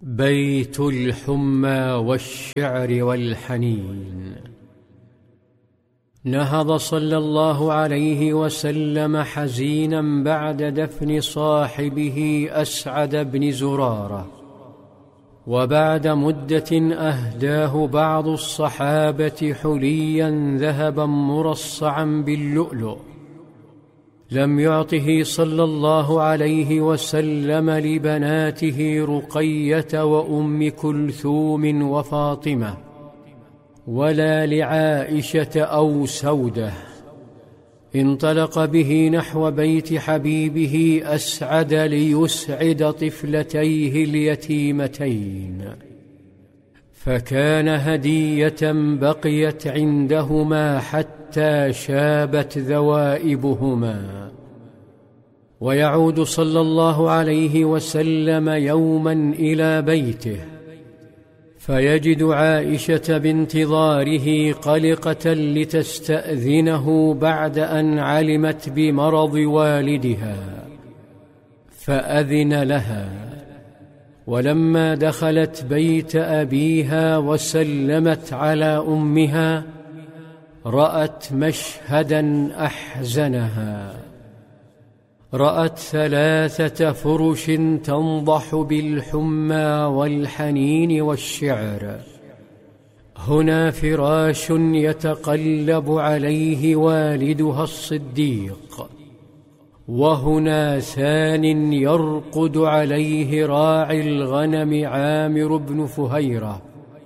بيت الحمى والشعر والحنين. نهض صلى الله عليه وسلم حزينا بعد دفن صاحبه أسعد بن زرارة، وبعد مدة أهداه بعض الصحابة حليا ذهبا مرصعا باللؤلؤ، لم يعطه صلى الله عليه وسلم لبناته رقية وأم كلثوم وفاطمة، ولا لعائشة أو سودة. انطلق به نحو بيت حبيبه أسعد ليسعد طفلتيه اليتيمتين، فكان هدية بقيت عندهما حتى شابت ذوائبهما. ويعود صلى الله عليه وسلم يوما إلى بيته، فيجد عائشة بانتظاره قلقة لتستأذنه بعد أن علمت بمرض والدها، فأذن لها. ولما دخلت بيت أبيها وسلمت على أمها، رأت مشهدا أحزنها. رأت 3 فرش تنضح بالحمى والحنين والشعر. هنا فراش يتقلب عليه والدها الصديق، وهنا ثان يرقد عليه راعي الغنم عامر بن فهيرة،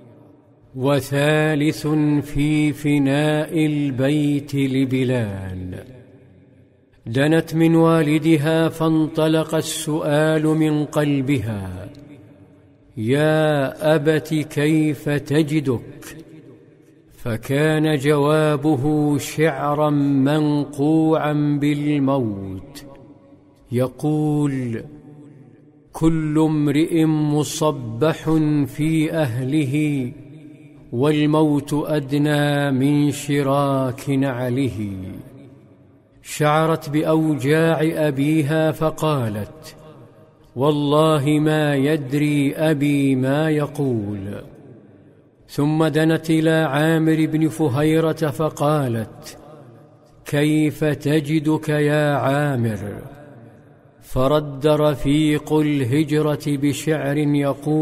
وثالث في فناء البيت لبلال. دنت من والدها فانطلق السؤال من قلبها: يا أبت كيف تجدك؟ فكان جوابه شعرا منقوعا بالموت، يقول: كل امرئ مصبح في أهله، والموت أدنى من شراك نعله. شعرت بأوجاع أبيها فقالت: والله ما يدري أبي ما يقول. ثم دنت إلى عامر بن فهيرة فقالت: كيف تجدك يا عامر؟ فرد رفيق الهجرة بشعر يقول: